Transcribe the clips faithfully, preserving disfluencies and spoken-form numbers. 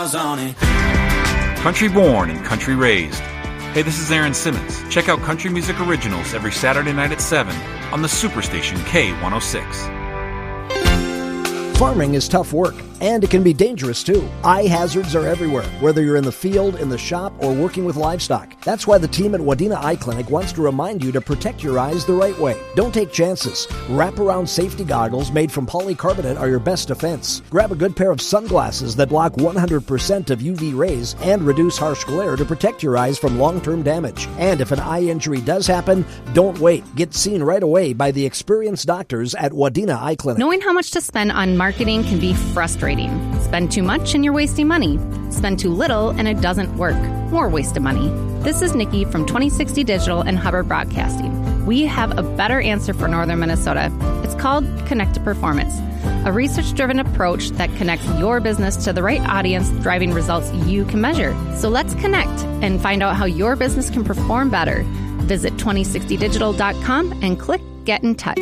miles on it. Country born and country raised. Hey, this is Aaron Simmons. Check out Country Music Originals every Saturday night at seven on the Superstation K one oh six. Farming is tough work, and it can be dangerous too. Eye hazards are everywhere, whether you're in the field, in the shop, or working with livestock. That's why the team at Wadena Eye Clinic wants to remind you to protect your eyes the right way. Don't take chances. Wraparound safety goggles made from polycarbonate are your best defense. Grab a good pair of sunglasses that block one hundred percent of U V rays and reduce harsh glare to protect your eyes from long-term damage. And if an eye injury does happen, don't wait. Get seen right away by the experienced doctors at Wadena Eye Clinic. Knowing how much to spend on marketing can be frustrating. Spend too much and you're wasting money. Spend too little and it doesn't work. More waste of money. This is Nikki from twenty sixty Digital and Hubbard Broadcasting. We have a better answer for Northern Minnesota. It's called Connect to Performance, a research-driven approach that connects your business to the right audience, driving results you can measure. So let's connect and find out how your business can perform better. Visit twenty sixty digital dot com and click Get in Touch.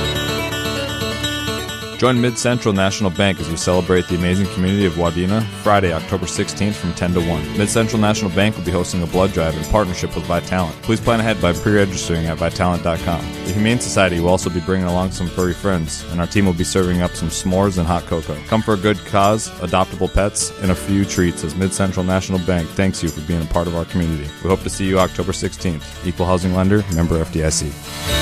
Join Mid-Central National Bank as we celebrate the amazing community of Wadena Friday, October sixteenth from ten to one. Mid-Central National Bank will be hosting a blood drive in partnership with Vitalant. Please plan ahead by pre-registering at vitalant dot com. The Humane Society will also be bringing along some furry friends, and our team will be serving up some s'mores and hot cocoa. Come for a good cause, adoptable pets, and a few treats as Mid-Central National Bank thanks you for being a part of our community. We hope to see you October sixteenth. Equal Housing Lender, member F D I C.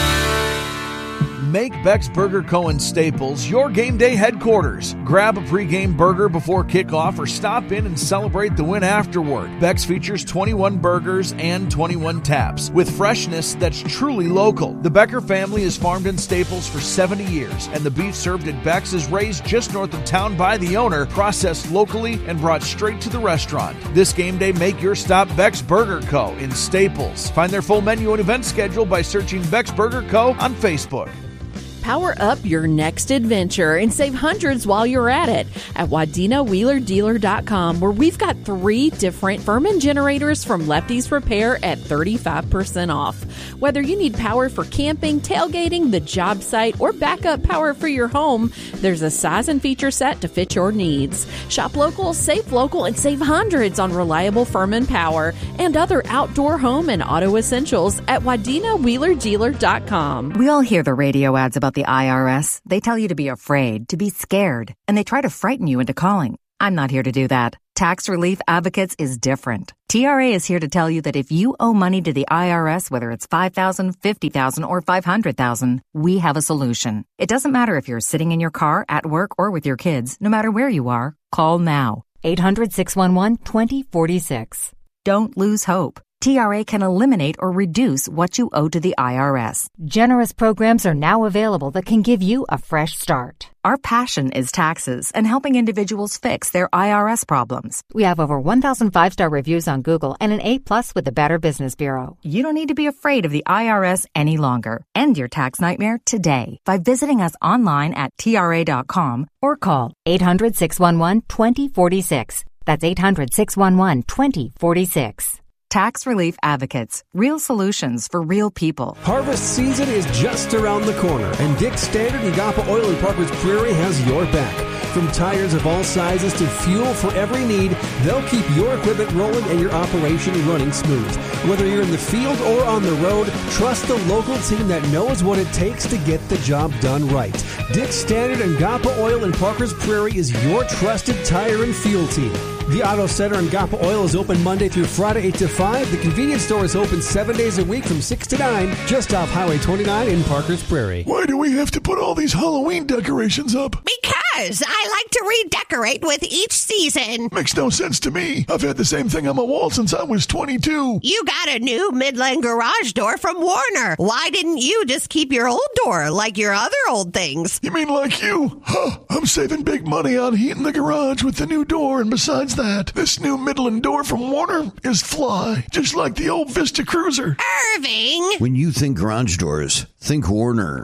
Make Beck's Burger Co. in Staples your game day headquarters. Grab a pregame burger before kickoff or stop in and celebrate the win afterward. Beck's features twenty-one burgers and twenty-one taps with freshness that's truly local. The Becker family has farmed in Staples for seventy years, and the beef served at Beck's is raised just north of town by the owner, processed locally, and brought straight to the restaurant. This game day, make your stop Beck's Burger Co. in Staples. Find their full menu and event schedule by searching Beck's Burger Co. on Facebook. Power up your next adventure and save hundreds while you're at it at Wadena Wheeler Dealer dot com, where we've got three different Furman generators from Lefty's Repair at thirty-five percent off. Whether you need power for camping, tailgating, the job site, or backup power for your home, there's a size and feature set to fit your needs. Shop local, save local, and save hundreds on reliable Furman power and other outdoor home and auto essentials at Wadena Wheeler Dealer dot com. We all hear the radio ads about the I R S. They tell you to be afraid, to be scared, and they try to frighten you into calling. I'm not here to do that. Tax Relief Advocates is different. T R A is here to tell you that if you owe money to the I R S, whether it's five thousand dollars, fifty thousand dollars, or five hundred thousand dollars, we have a solution. It doesn't matter if you're sitting in your car, at work, or with your kids. No matter where you are, call now. eight hundred, six one one, two zero four six. Don't lose hope. T R A can eliminate or reduce what you owe to the I R S. Generous programs are now available that can give you a fresh start. Our passion is taxes and helping individuals fix their I R S problems. We have over one thousand five-star reviews on Google and an A plus with the Better Business Bureau. You don't need to be afraid of the I R S any longer. End your tax nightmare today by visiting us online at T R A dot com or call eight hundred, six one one, two zero four six. That's eight hundred, six one one, two zero four six. Tax Relief Advocates. Real solutions for real people. Harvest season is just around the corner, and Dick Standard and Gapa Oil in Parker's Prairie has your back. From tires of all sizes to fuel for every need, they'll keep your equipment rolling and your operation running smooth. Whether you're in the field or on the road, trust the local team that knows what it takes to get the job done right. Dick Standard and Gapa Oil in Parker's Prairie is your trusted tire and fuel team. The Auto Center in Gapa Oil is open Monday through Friday, eight to five. The convenience store is open seven days a week from six to nine, just off Highway twenty-nine in Parker's Prairie. Why do we have to put all these Halloween decorations up? Because I like to redecorate with each season. Makes no sense to me. I've had the same thing on my wall since I was twenty-two. You got a new Midland garage door from Warner. Why didn't you just keep your old door like your other old things? You mean like you? Huh, I'm saving big money on heating the garage with the new door, and besides that, this new Midland door from Warner is fly, just like the old Vista Cruiser. Irving! When you think garage doors, think Warner.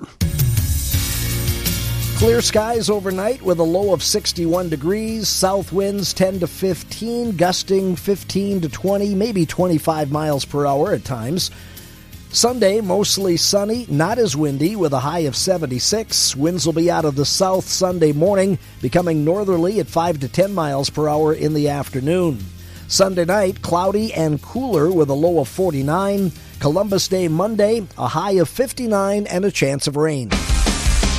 Clear skies overnight with a low of sixty-one degrees, south winds ten to fifteen, gusting fifteen to twenty, maybe twenty-five miles per hour at times. Sunday, mostly sunny, not as windy, with a high of seventy-six. Winds will be out of the south Sunday morning, becoming northerly at five to ten miles per hour in the afternoon. Sunday night, cloudy and cooler with a low of forty-nine. Columbus Day Monday, a high of fifty-nine and a chance of rain.